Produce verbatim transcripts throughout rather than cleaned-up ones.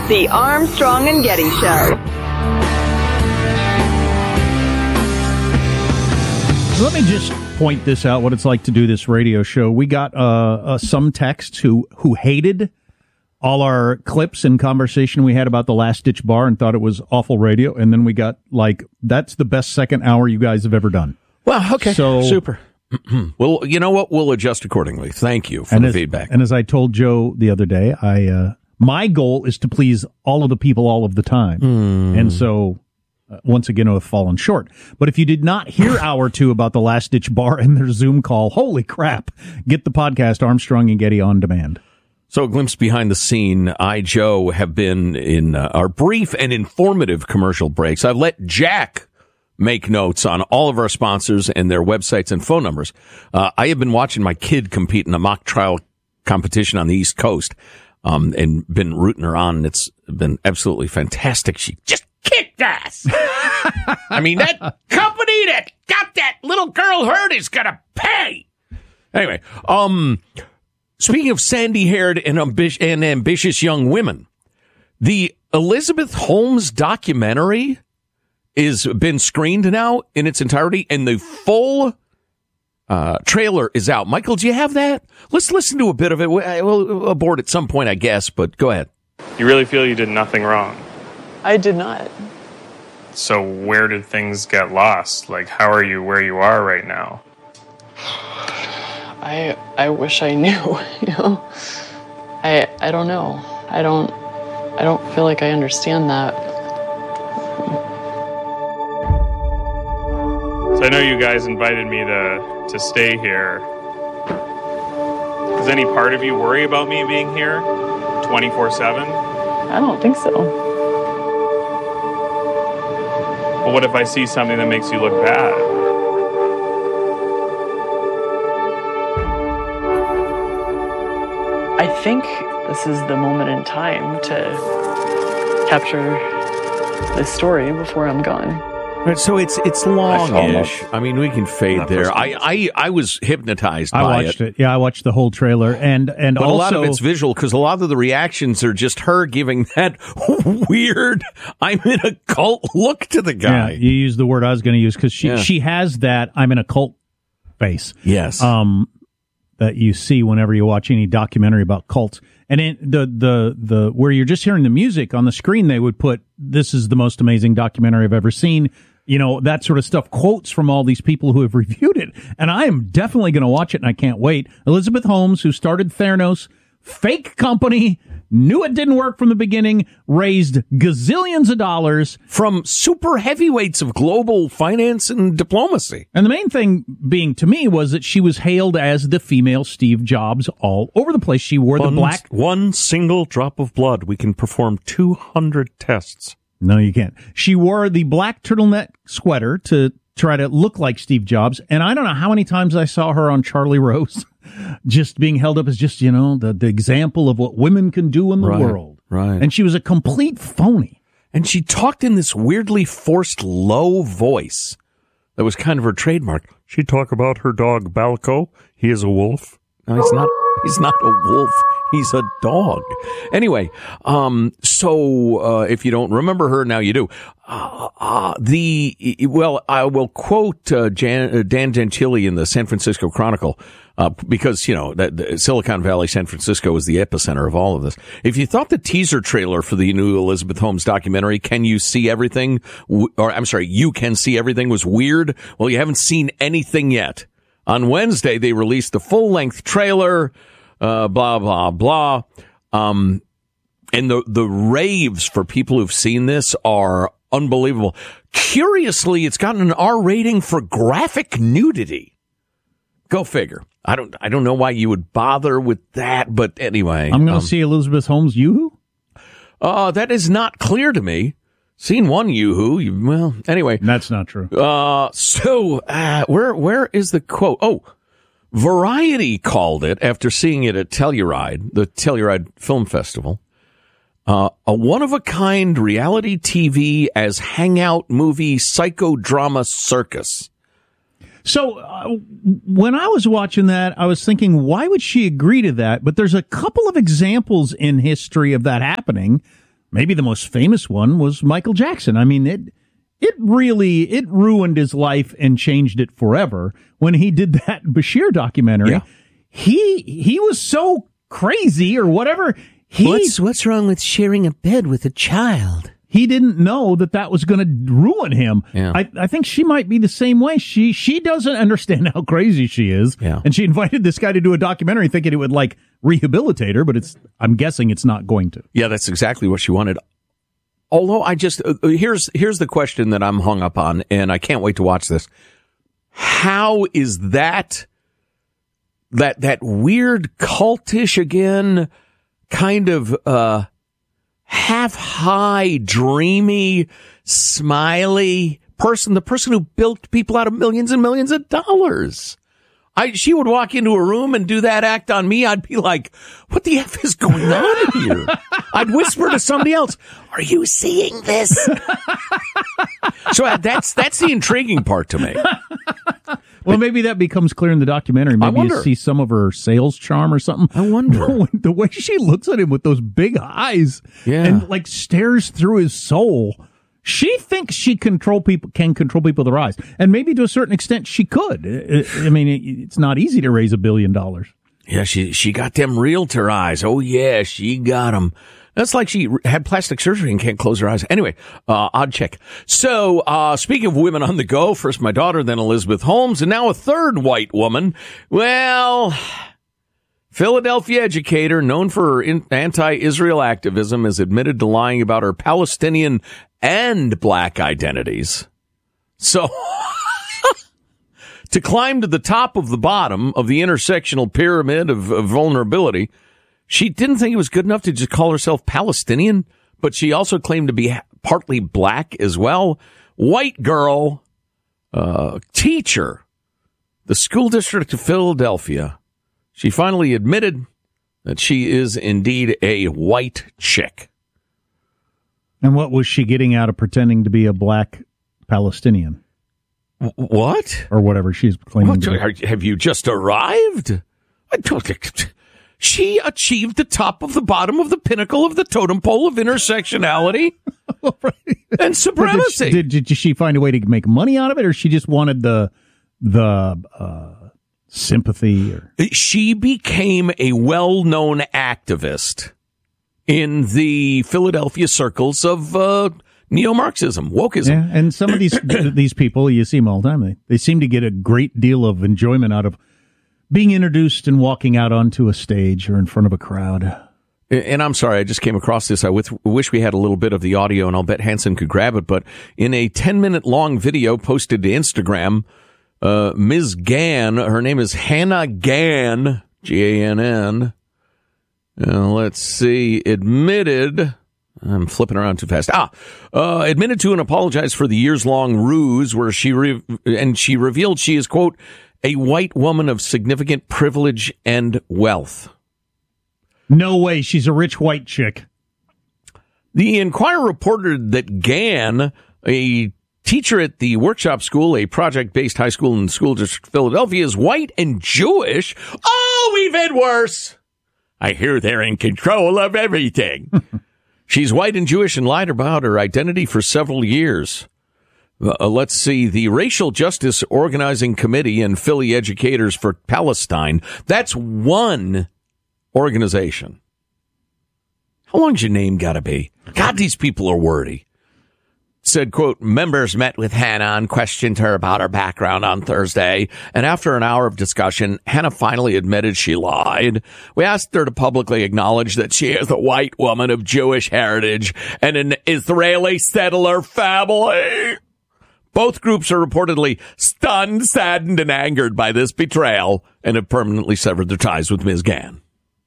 The Armstrong and Getty Show. Let me just point this out, what it's like to do this radio show. We got uh, uh, some texts who, who hated all our clips and conversation we had about the Last Ditch Bar and thought it was awful radio. And then we got, like, that's the best second hour you guys have ever done. Well, okay. So, super. Well, you know what? We'll adjust accordingly. Thank you for the as, feedback. And as I told Joe the other day, I uh, my goal is to please all of the people all of the time. Mm. And so... Uh, once again, have fallen short. But if you did not hear hour two about the Last Ditch Bar and their Zoom call, holy crap, get the podcast Armstrong and Getty on demand. So a glimpse behind the scene. I, Joe, have been in uh, our brief and informative commercial breaks. I've let Jack make notes on all of our sponsors and their websites and phone numbers. Uh, I have been watching my kid compete in a mock trial competition on the East Coast um, and been rooting her on. It's been absolutely fantastic. She just kicked ass. I mean, that company that got that little girl hurt is gonna pay. Anyway, um, speaking of sandy-haired and, ambi- and ambitious young women, the Elizabeth Holmes documentary is been screened now in its entirety, and the full uh, trailer is out. Michael, do you have that? Let's listen to a bit of it. We'll abort at some point, I guess, but go ahead. You really feel you did nothing wrong? I did not. So where did things get lost? Like, how are you where you are right now? I I wish I knew, you know. I I don't know. I don't I don't feel like I understand that. So I know you guys invited me to to stay here. Does any part of you worry about me being here twenty-four seven? I don't think so. Well, what if I see something that makes you look bad? I think this is the moment in time to capture this story before I'm gone. Right, so it's it's long-ish. I mean, we can fade there. I, I I was hypnotized by it. I watched it. it. Yeah, I watched the whole trailer, and and but also a lot of it's visual because a lot of the reactions are just her giving that weird "I'm in a cult" look to the guy. Yeah, you used the word I was going to use because she Yeah. she has that "I'm in a cult" face. Yes. Um, that you see whenever you watch any documentary about cults. And in the, the, the, where you're just hearing the music on the screen, they would put, "This is the most amazing documentary I've ever seen." You know, that sort of stuff, quotes from all these people who have reviewed it. And I am definitely going to watch it, and I can't wait. Elizabeth Holmes, who started Theranos, fake company, knew it didn't work from the beginning, raised gazillions of dollars from super heavyweights of global finance and diplomacy. And the main thing being to me was that she was hailed as the female Steve Jobs all over the place. She wore the one, black... One single drop of blood, we can perform two hundred tests. No, you can't. She wore the black turtleneck sweater to try to look like Steve Jobs. And I don't know how many times I saw her on Charlie Rose just being held up as just, you know, the, the example of what women can do in the right, world. Right. And she was a complete phony. And she talked in this weirdly forced low voice that was kind of her trademark. She'd talk about her dog Balco. He is a wolf. No, he's not. He's not a wolf. He's a dog. Anyway, um, so uh, if you don't remember her, now you do. Uh, uh, the well, I will quote uh, Jan, uh, Dan Gentili in the San Francisco Chronicle uh, because you know that the Silicon Valley, San Francisco, is the epicenter of all of this. If you thought the teaser trailer for the new Elizabeth Holmes documentary, "Can You See Everything?" or I'm sorry, "You Can See Everything" was weird, well, you haven't seen anything yet. On Wednesday, they released the full-length trailer. Uh, blah, blah, blah. Um, and the, the raves for people who've seen this are unbelievable. Curiously, it's gotten an R rating for graphic nudity. Go figure. I don't, I don't know why you would bother with that, but anyway. I'm going to um, see Elizabeth Holmes Yoo-hoo? Uh, that is not clear to me. Seen one Yoo-hoo. You, well, anyway. That's not true. Uh, so, uh, where, where is the quote? Oh, Variety called it, after seeing it at Telluride, the Telluride Film Festival, uh, a one-of-a-kind reality T V as hangout movie psychodrama circus. So uh, when I was watching that, I was thinking, why would she agree to that? But there's a couple of examples in history of that happening. maybe the most famous one was Michael Jackson. I mean, it it really it ruined his life and changed it forever when he did that Bashir documentary. Yeah. He he was so crazy or whatever. He, What's what's wrong with sharing a bed with a child? He didn't know that that was going to ruin him. Yeah. I, I think she might be the same way. She she doesn't understand how crazy she is. Yeah. And she invited this guy to do a documentary thinking it would, like, rehabilitate her, but it's I'm guessing it's not going to. Yeah, that's exactly what she wanted. Although I just, uh, here's here's the question that I'm hung up on, and I can't wait to watch this. How is that, that, that weird cultish again, kind of, uh, half high, dreamy, smiley person, the person who built people out of millions and millions of dollars. I, she would walk into a room and do that act on me. I'd be like, what the F is going on here? I'd whisper to somebody else, are you seeing this? So that's, that's the intriguing part to me. Well, maybe that becomes clear in the documentary. Maybe you see some of her sales charm or something. I wonder. The way she looks at him with those big eyes Yeah. and like stares through his soul. She thinks she control people can control people with her eyes. And maybe to a certain extent she could. I mean, it's not easy to raise a billion dollars. Yeah, she she got them realtor eyes. Oh, yeah, she got them. That's like she had plastic surgery and can't close her eyes. Anyway, uh, odd chick. So, uh, speaking of women on the go, first my daughter, then Elizabeth Holmes, and now a third white woman. Well, Philadelphia educator known for her in- anti-Israel activism has admitted to lying about her Palestinian and black identities. So, to climb to the top of the bottom of the intersectional pyramid of, of vulnerability, she didn't think it was good enough to just call herself Palestinian, but she also claimed to be partly black as well. White girl, uh, teacher, the school district of Philadelphia. She finally admitted that she is indeed a white chick. And what was she getting out of pretending to be a black Palestinian? What? Or whatever she's claiming What? to be. Are- Have you just arrived? I don't, she achieved the top of the bottom of the pinnacle of the totem pole of intersectionality and supremacy. Did, she, did, did she find a way to make money out of it, or she just wanted the the uh, sympathy? Or She became a well-known activist in the Philadelphia circles of uh, neo-Marxism, wokeism. Yeah, and some of these these people, you see them all the time, they, they seem to get a great deal of enjoyment out of being introduced and walking out onto a stage or in front of a crowd. And I'm sorry, I just came across this. I with, wish we had a little bit of the audio, and I'll bet Hanson could grab it. But in a ten-minute long video posted to Instagram, uh, Miz Gann, her name is Hannah Gann, G A N N, uh, let's see, admitted... I'm flipping around too fast. Ah, uh, admitted to and apologized for the years-long ruse where she re- and she revealed she is, quote, a white woman of significant privilege and wealth. No way, she's a rich white chick. The Enquirer reported that Gann, a teacher at the Workshop School, a project-based high school in the school district of Philadelphia, is white and Jewish. Oh, we've had worse. I hear they're in control of everything. She's white and Jewish and lied about her identity for several years. Uh, let's see. The Racial Justice Organizing Committee and Philly Educators for Palestine. That's one organization. How long's your name got to be? God, these people are wordy. Said, quote, members met with Hannah and questioned her about her background on Thursday. And after an hour of discussion, Hannah finally admitted she lied. We asked her to publicly acknowledge that she is a white woman of Jewish heritage and an Israeli settler family. Both groups are reportedly stunned, saddened, and angered by this betrayal and have permanently severed their ties with Miz Gann.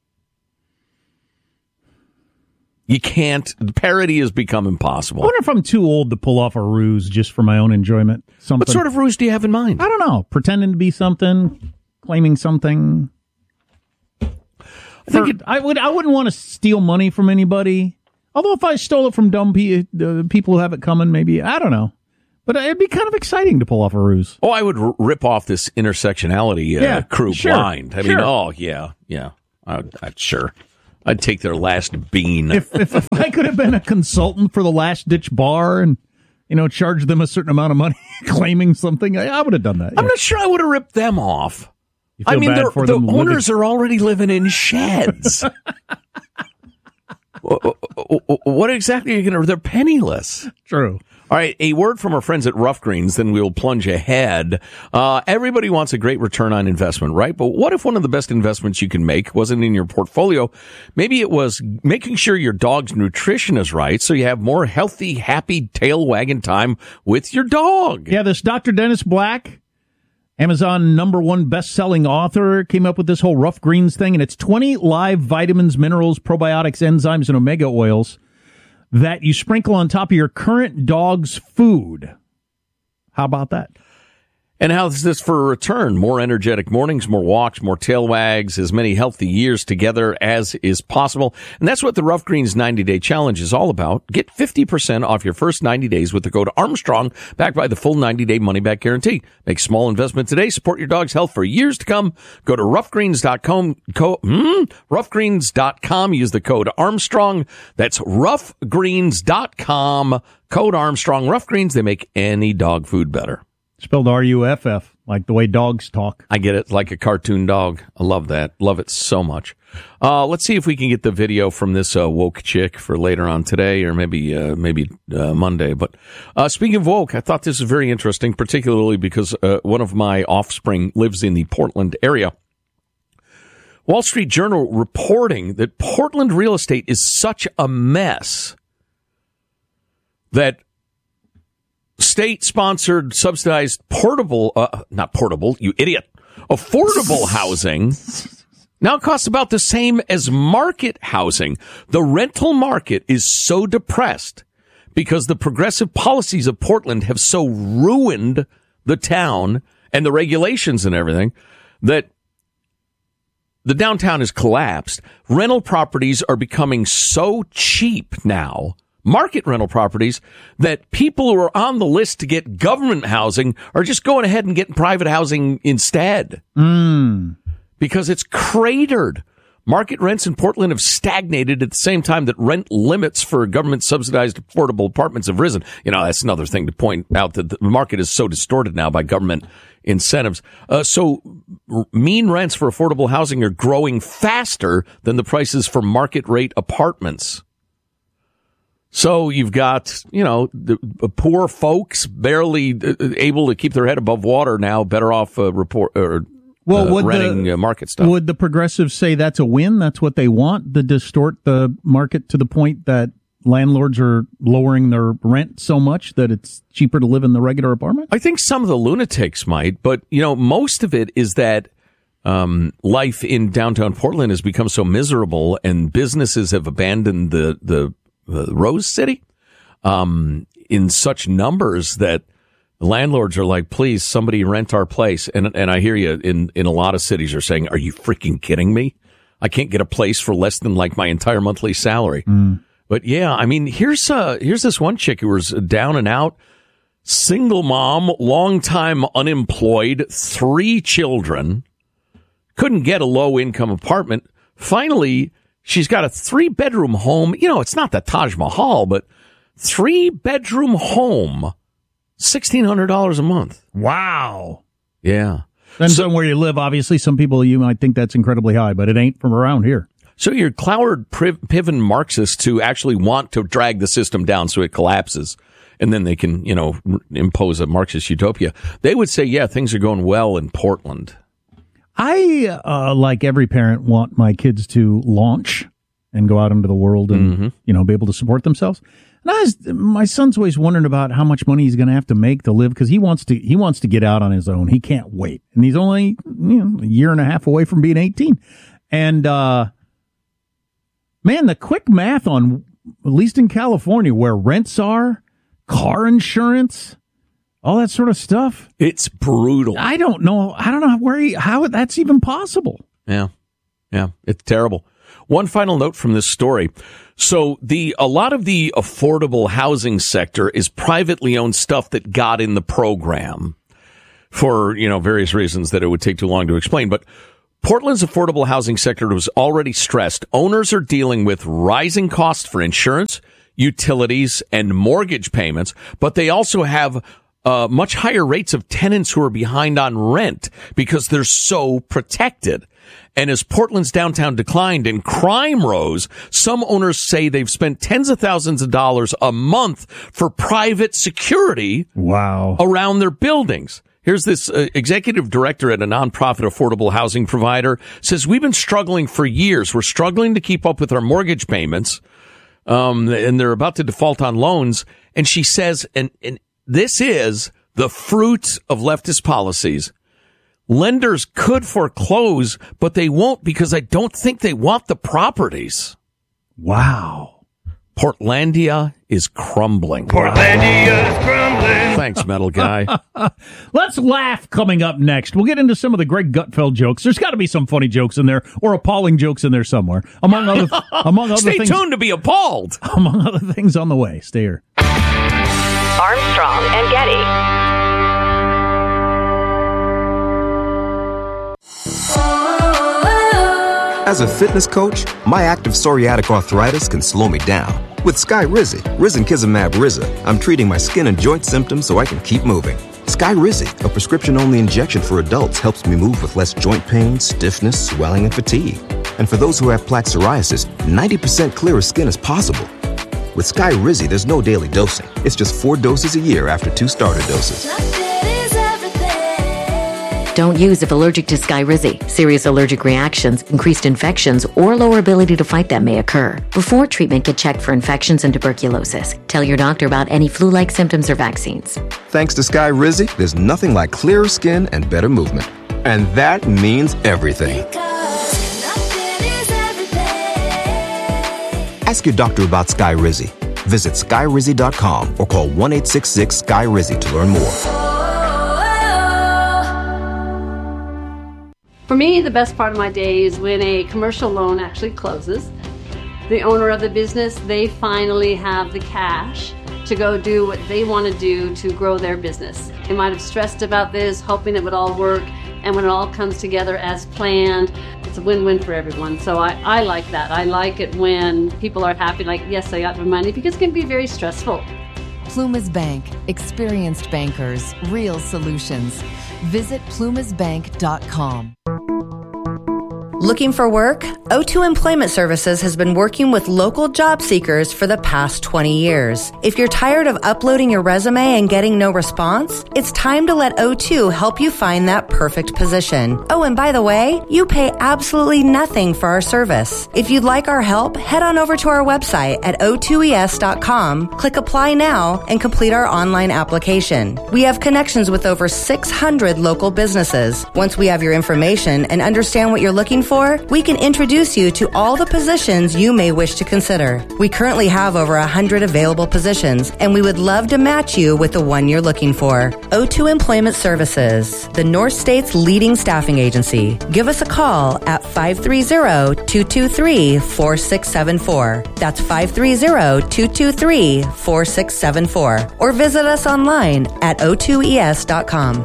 You can't. Parody has become impossible. I wonder if I'm too old to pull off a ruse just for my own enjoyment. Something. What sort of ruse do you have in mind? I don't know. Pretending to be something, claiming something. I think it, I would. I wouldn't want to steal money from anybody. Although if I stole it from dumb pe- uh, people who have it coming, maybe I don't know. But it'd be kind of exciting to pull off a ruse. Oh, I would r- rip off this intersectionality uh, Yeah, crew sure, blind. I sure. mean, oh yeah, yeah, I, I, sure. I'd take their last bean. If, if if I could have been a consultant for the Last Ditch Bar and, you know, charged them a certain amount of money claiming something, I, I would have done that. I'm yeah. not sure I would have ripped them off. You feel I mean, bad they're- for the them owners living- are already living in sheds. What exactly are you going to? They're penniless. True. All right, a word from our friends at Rough Greens, then we'll plunge ahead. Uh, everybody wants a great return on investment, right? But what if one of the best investments you can make wasn't in your portfolio? Maybe it was making sure your dog's nutrition is right so you have more healthy, happy tail wagging time with your dog. Yeah, this Doctor Dennis Black, Amazon number one best-selling author, came up with this whole Rough Greens thing, and it's twenty live vitamins, minerals, probiotics, enzymes, and omega oils that you sprinkle on top of your current dog's food. How about that? And how's this for a return? More energetic mornings, more walks, more tail wags, as many healthy years together as is possible. And that's what the Rough Greens ninety-day challenge is all about. Get fifty percent off your first ninety days with the code Armstrong, backed by the full ninety-day money-back guarantee. Make small investment today. Support your dog's health for years to come. Go to rough greens dot com. Co, hmm, rough greens dot com. Use the code Armstrong. That's rough greens dot com. Code Armstrong. Rough Greens, they make any dog food better. Spelled R U F F, like the way dogs talk. I get it, like a cartoon dog. I love that. Love it so much. Uh, let's see if we can get the video from this uh, woke chick for later on today, or maybe uh, maybe uh, Monday. But uh, speaking of woke, I thought this was very interesting, particularly because uh, one of my offspring lives in the Portland area. Wall Street Journal reporting that Portland real estate is such a mess that state-sponsored, subsidized, portable, uh, not portable, you idiot, affordable housing now costs about the same as market housing. The rental market is so depressed because the progressive policies of Portland have so ruined the town and the regulations and everything that the downtown has collapsed. Rental properties are becoming so cheap now, market rental properties, that people who are on the list to get government housing are just going ahead and getting private housing instead. Mm. Because it's cratered. Market rents in Portland have stagnated at the same time that rent limits for government-subsidized affordable apartments have risen. You know, that's another thing to point out, that the market is so distorted now by government incentives. Uh, so r- mean rents for affordable housing are growing faster than the prices for market-rate apartments. So you've got, you know, the, the poor folks barely uh, able to keep their head above water now, better off uh, report or Well, uh, would renting the, uh, market stuff. Would the progressives say that's a win? That's what they want, to distort the market to the point that landlords are lowering their rent so much that it's cheaper to live in the regular apartment? I think some of the lunatics might, but, you know, most of it is that um, life in downtown Portland has become so miserable and businesses have abandoned the, the, the Rose City um, in such numbers that landlords are like, please, somebody rent our place. And and I hear you in, in a lot of cities are saying, are you freaking kidding me? I can't get a place for less than like my entire monthly salary. Mm. But yeah, I mean, here's uh, here's this one chick who was down and out, single mom, long time unemployed, three children, couldn't get a low income apartment. Finally, she's got a three bedroom home. You know, it's not the Taj Mahal, but three bedroom home. sixteen hundred dollars a month. Wow. Yeah. Depends So- on where you live. Obviously, some people, you might think that's incredibly high, but it ain't from around here. So you're clowered Piven Marxists who actually want to drag the system down so it collapses, and then they can, you know, impose a Marxist utopia. They would say, yeah, things are going well in Portland. I, uh, like every parent, want my kids to launch and go out into the world and, Mm-hmm. you know, be able to support themselves. And I was, my son's always wondering about how much money he's going to have to make to live, because he wants to he wants to get out on his own. He can't wait, and he's only, you know, a year and a half away from being eighteen. And uh, man, the quick math on, at least in California, where rents are, car insurance, all that sort of stuff. It's brutal. I don't know. I don't know where he, how that's even possible. Yeah. Yeah. It's terrible. One final note from this story. So the a lot of the affordable housing sector is privately owned stuff that got in the program for, you know, various reasons that it would take too long to explain. But Portland's affordable housing sector was already stressed. Owners are dealing with rising costs for insurance, utilities, and mortgage payments, but they also have uh, much higher rates of tenants who are behind on rent because they're so protected. And as Portland's downtown declined and crime rose, some owners say they've spent tens of thousands of dollars a month for private security wow. around their buildings. Here's this uh, executive director at a nonprofit affordable housing provider says, we've been struggling for years. We're struggling to keep up with our mortgage payments, um, and they're about to default on loans. And she says, and, and this is the fruit of leftist policies. Lenders could foreclose, but they won't because I don't think they want the properties. Wow. Portlandia is crumbling. Portlandia is crumbling. Thanks, metal guy. Let's laugh coming up next. We'll get into some of the Greg Gutfeld jokes. There's got to be some funny jokes in there or appalling jokes in there somewhere. Among other among other Stay things. Stay tuned to be appalled. Among other things on the way. Stay here. Armstrong and Getty. As a fitness coach, my active psoriatic arthritis can slow me down. With Skyrizi, Risankizumab Riza, I'm treating my skin and joint symptoms so I can keep moving. Skyrizi, a prescription-only injection for adults, helps me move with less joint pain, stiffness, swelling, and fatigue. And for those who have plaque psoriasis, ninety percent clearer skin is possible. With Skyrizi, there's no daily dosing. It's just four doses a year after two starter doses. Don't use if allergic to Skyrizi. Serious allergic reactions, increased infections, or lower ability to fight them may occur. Before treatment, get checked for infections and tuberculosis. Tell your doctor about any flu-like symptoms or vaccines. Thanks to Skyrizi, there's nothing like clearer skin and better movement. And that means everything. Ask your doctor about Skyrizi. Visit Skyrizi dot com or call one eight six six Sky Rizi to learn more. For me, the best part of my day is when a commercial loan actually closes. The owner of the business, they finally have the cash to go do what they want to do to grow their business. They might have stressed about this, hoping it would all work, and when it all comes together as planned, it's a win-win for everyone. So I, I like that. I like it when people are happy, like, yes, I got my money, because it can be very stressful. Plumas Bank. Experienced bankers. Real solutions. Visit plumas bank dot com. Looking for work? O two Employment Services has been working with local job seekers for the past twenty years. If you're tired of uploading your resume and getting no response, it's time to let O two help you find that perfect position. Oh, and by the way, you pay absolutely nothing for our service. If you'd like our help, head on over to our website at O two E S dot com, click Apply Now, and complete our online application. We have connections with over six hundred local businesses. Once we have your information and understand what you're looking for, For, we can introduce you to all the positions you may wish to consider. We currently have over one hundred available positions, and we would love to match you with the one you're looking for. O two Employment Services, the North State's leading staffing agency. Give us a call at five three zero, two two three, four six seven four. That's five three zero, two two three, four six seven four. Or visit us online at O two E S dot com.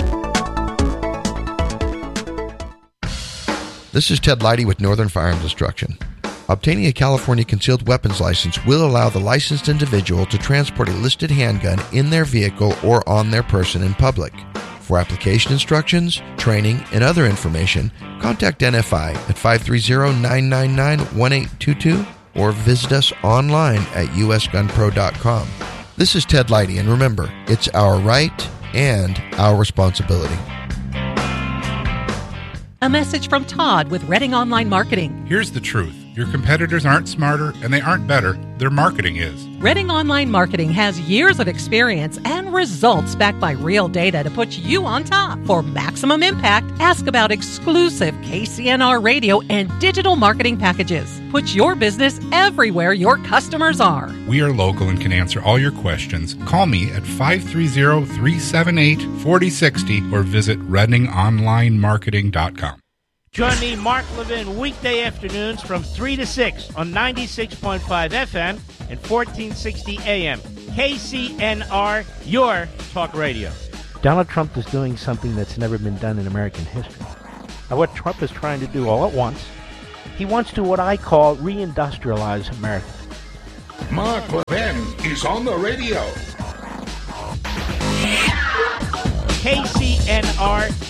This is Ted Leidy with Northern Firearms Instruction. Obtaining a California concealed weapons license will allow the licensed individual to transport a listed handgun in their vehicle or on their person in public. For application instructions, training, and other information, contact N F I at five three zero, nine nine nine, one eight two two or visit us online at U S gun pro dot com. This is Ted Leidy, and remember, it's our right and our responsibility. A message from Todd with Redding Online Marketing. Here's the truth. Your competitors aren't smarter and they aren't better. Their marketing is. Redding Online Marketing has years of experience and results backed by real data to put you on top. For maximum impact, ask about exclusive K C N R radio and digital marketing packages. Put your business everywhere your customers are. We are local and can answer all your questions. Call me at five three zero, three seven eight, four zero six zero or visit redding online marketing dot com. Join me, Mark Levin, weekday afternoons from three to six on ninety-six point five F M and fourteen sixty A M. K C N R, your talk radio. Donald Trump is doing something that's never been done in American history. of what Trump is trying to do all at once. He wants to what I call reindustrialize America. Mark Levin is on the radio. K C N R